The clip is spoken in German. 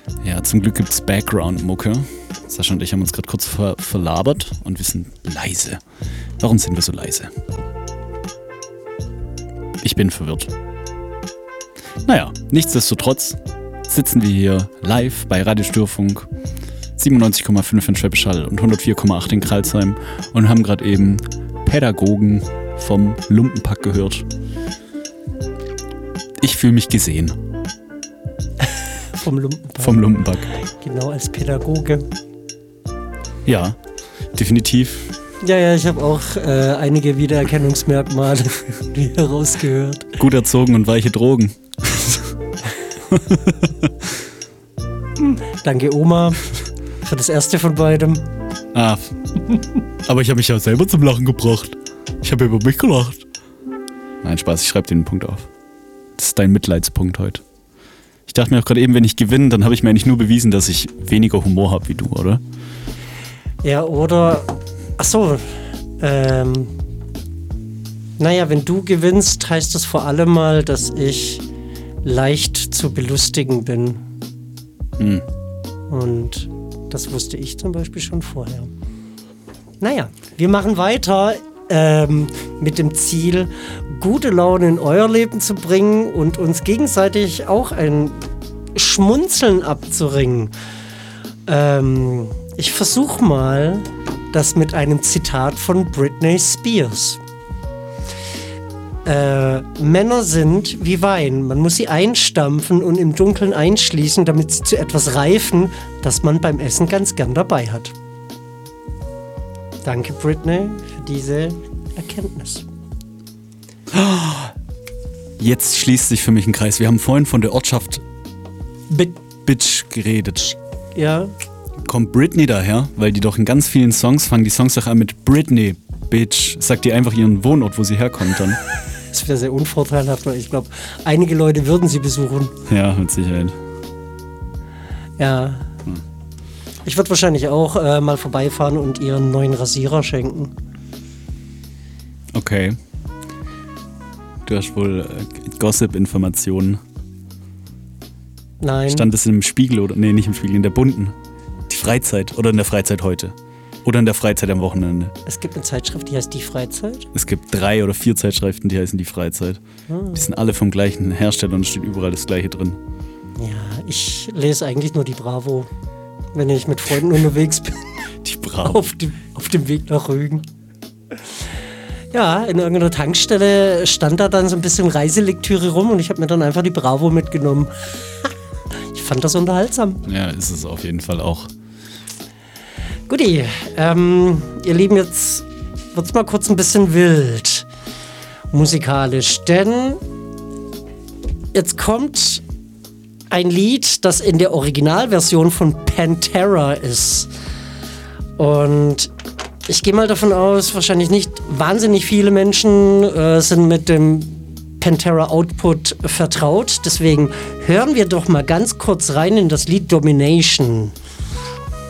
Ja, zum Glück gibt's Background-Mucke. Sascha und ich haben uns gerade kurz verlabert und wir sind leise. Warum sind wir so leise? Ich bin verwirrt. Naja, nichtsdestotrotz sitzen wir hier live bei Radio Störfunk 97,5 in Schwäbisch Hall und 104,8 in Crailsheim und haben gerade eben Pädagogen vom Lumpenpack gehört. Ich fühle mich gesehen. Vom Lumpenpack. Vom Lumpenpack. Genau, als Pädagoge. Ja, definitiv. Ja, ich habe auch einige Wiedererkennungsmerkmale herausgehört. Gut erzogen und weiche Drogen. Danke Oma für das erste von beidem. Ah, aber ich habe mich ja selber zum Lachen gebracht. Ich habe über mich gelacht. Nein, Spaß, ich schreibe dir den Punkt auf. Das ist dein Mitleidspunkt heute. Ich dachte mir auch gerade eben, wenn ich gewinne, dann habe ich mir eigentlich nur bewiesen, dass ich weniger Humor habe wie du, oder? Ja, oder... Achso, naja, wenn du gewinnst, heißt das vor allem mal, dass ich leicht zu belustigen bin. Hm. Und das wusste ich zum Beispiel schon vorher. Naja, wir machen weiter mit dem Ziel, gute Laune in euer Leben zu bringen und uns gegenseitig auch ein Schmunzeln abzuringen. Ich versuche mal das mit einem Zitat von Britney Spears. Männer sind wie Wein. Man muss sie einstampfen und im Dunkeln einschließen, damit sie zu etwas reifen, das man beim Essen ganz gern dabei hat. Danke, Britney, für diese Erkenntnis. Jetzt schließt sich für mich ein Kreis. Wir haben vorhin von der Ortschaft Bitch geredet. Ja. Kommt Britney daher? Weil die doch in ganz vielen Songs fangen die Songs doch an mit Britney, Bitch. Sagt die einfach ihren Wohnort, wo sie herkommt dann. Das wäre sehr unvorteilhaft, weil ich glaube, einige Leute würden sie besuchen. Ja, mit Sicherheit. Ja. Ich würde wahrscheinlich auch mal vorbeifahren und ihr einen neuen Rasierer schenken. Okay. Du hast wohl Gossip-Informationen. Nein. Stand es im Spiegel oder? Nee, nicht im Spiegel, in der Bunten. Die Freizeit oder in der Freizeit heute. Oder in der Freizeit am Wochenende. Es gibt eine Zeitschrift, die heißt Die Freizeit? Es gibt 3 oder 4 Zeitschriften, die heißen Die Freizeit. Die sind alle vom gleichen Hersteller und es steht überall das Gleiche drin. Ja, ich lese eigentlich nur die Bravo, wenn ich mit Freunden unterwegs bin. Die Bravo. Auf dem Weg nach Rügen. Ja, in irgendeiner Tankstelle stand da dann so ein bisschen Reiselektüre rum und ich habe mir dann einfach die Bravo mitgenommen. Ich fand das unterhaltsam. Ja, ist es auf jeden Fall auch. Guti, ihr Lieben, jetzt wird's mal kurz ein bisschen wild musikalisch, denn jetzt kommt ein Lied, das in der Originalversion von Pantera ist. Und ich gehe mal davon aus, wahrscheinlich nicht wahnsinnig viele Menschen sind mit dem Pantera Output vertraut. Deswegen hören wir doch mal ganz kurz rein in das Lied Domination